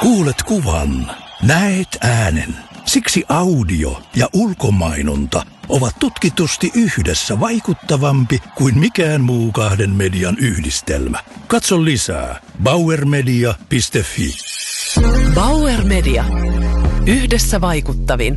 Kuulet kuvan, näet äänen. Siksi audio ja ulkomainonta ovat tutkitusti yhdessä vaikuttavampi kuin mikään muu kahden median yhdistelmä. Katso lisää bauermedia.fi. Bauer Media. Yhdessä vaikuttavin.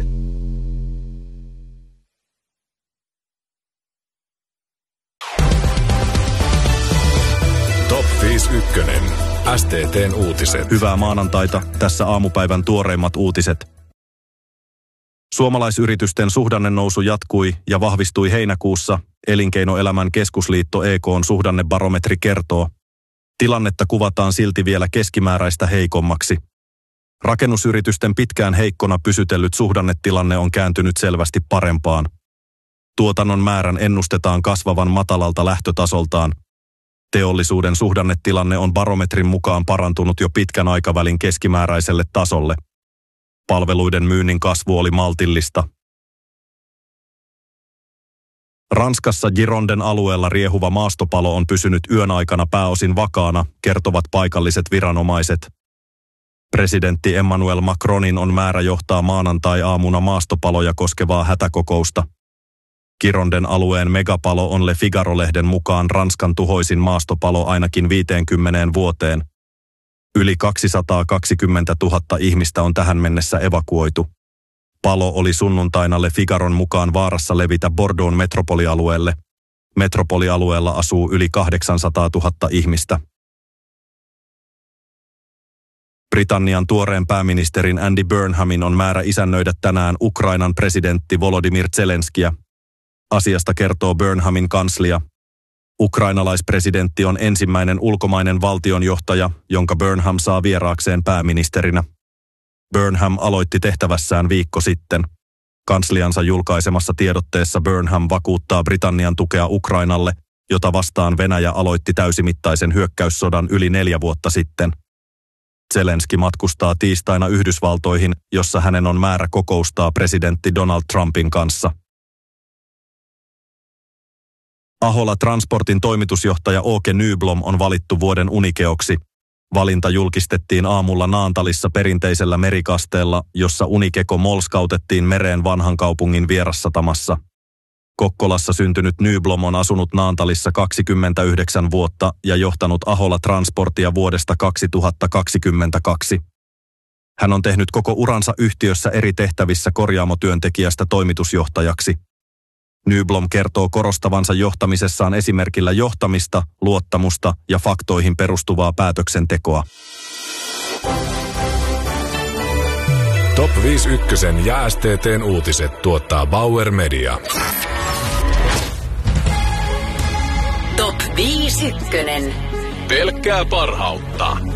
Top 51. STT:n uutiset. Hyvää maanantaita, tässä aamupäivän tuoreimmat uutiset. Suomalaisyritysten suhdannenousu jatkui ja vahvistui heinäkuussa. Elinkeinoelämän keskusliitto EK:n suhdannebarometri kertoo. Tilannetta kuvataan silti vielä keskimääräistä heikommaksi. Rakennusyritysten pitkään heikkona pysytellyt suhdannetilanne on kääntynyt selvästi parempaan. Tuotannon määrän ennustetaan kasvavan matalalta lähtötasoltaan. Teollisuuden suhdannetilanne on barometrin mukaan parantunut jo pitkän aikavälin keskimääräiselle tasolle. Palveluiden myynnin kasvu oli maltillista. Ranskassa Gironden alueella riehuva maastopalo on pysynyt yön aikana pääosin vakaana, kertovat paikalliset viranomaiset. Presidentti Emmanuel Macronin on määrä johtaa maanantai-aamuna maastopaloja koskevaa hätäkokousta. Gironden alueen megapalo on Le Figaro-lehden mukaan Ranskan tuhoisin maastopalo ainakin 50 vuoteen. Yli 220 000 ihmistä on tähän mennessä evakuoitu. Palo oli sunnuntaina Le Figaron mukaan vaarassa levitä Bordeauxn metropolialueelle. Metropolialueella asuu yli 800 000 ihmistä. Britannian tuoreen pääministerin Andy Burnhamin on määrä isännöidä tänään Ukrainan presidentti Volodymyr Zelenskiä. Asiasta kertoo Burnhamin kanslia. Ukrainalaispresidentti on ensimmäinen ulkomainen valtionjohtaja, jonka Burnham saa vieraakseen pääministerinä. Burnham aloitti tehtävässään viikko sitten. Kansliansa julkaisemassa tiedotteessa Burnham vakuuttaa Britannian tukea Ukrainalle, jota vastaan Venäjä aloitti täysimittaisen hyökkäyssodan yli 4 vuotta sitten. Zelenski matkustaa tiistaina Yhdysvaltoihin, jossa hänen on määrä kokoustaa presidentti Donald Trumpin kanssa. Ahola Transportin toimitusjohtaja Åke Nyblom on valittu vuoden unikeoksi. Valinta julkistettiin aamulla Naantalissa perinteisellä merikasteella, jossa unikeko molskautettiin mereen vanhan kaupungin vierassatamassa. Kokkolassa syntynyt Nyblom on asunut Naantalissa 29 vuotta ja johtanut Ahola Transportia vuodesta 2022. Hän on tehnyt koko uransa yhtiössä eri tehtävissä korjaamotyöntekijästä toimitusjohtajaksi. Nyblom kertoo korostavansa johtamisessaan esimerkillä johtamista, luottamusta ja faktoihin perustuvaa päätöksentekoa. Top 51 ja STT:n uutiset tuottaa Bauer Media. Top 51. Pelkkää parhautta.